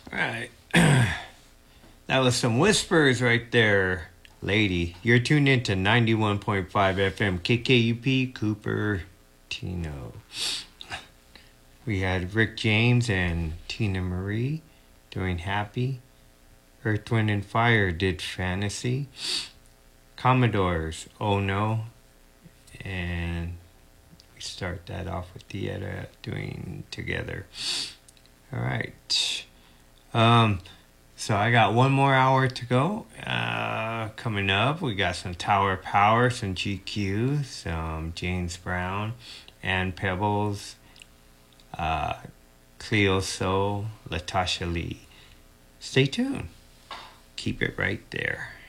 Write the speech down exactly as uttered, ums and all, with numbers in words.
All right. That was some whispers right there, lady. You're tuned into ninety-one point five F M K K U P Cooper Tino. We had Rick James and Tina Marie doing Happy. Earth, Wind, and Fire did Fantasy. Commodores, Oh No. And we start that off with Dieta doing Together. All right. Um, so I got one more hour to go. Uh, coming up, we got some Tower Power, some G Q, some James Brown, and Pebbles, uh, Cleo Soul, Latasha Lee. Stay tuned. Keep it right there.